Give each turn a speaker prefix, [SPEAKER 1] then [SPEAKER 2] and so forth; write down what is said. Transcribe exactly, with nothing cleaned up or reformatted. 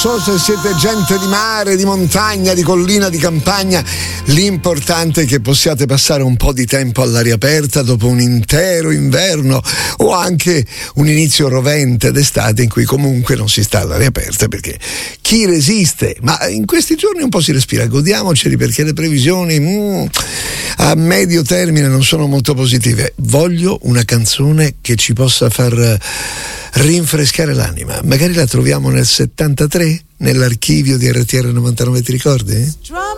[SPEAKER 1] so se siete gente di mare, di montagna, di collina, di campagna, l'importante è che possiate passare un po' di tempo all'aria aperta dopo un intero inverno o anche un inizio rovente d'estate in cui comunque non si sta all'aria aperta, perché chi resiste? Ma in questi giorni un po' si respira, godiamoceli, perché le previsioni mm, a medio termine non sono molto positive. Voglio una canzone che ci possa far rinfrescare l'anima, magari la troviamo nel settantatré nell'archivio di R T R novantanove, ti ricordi?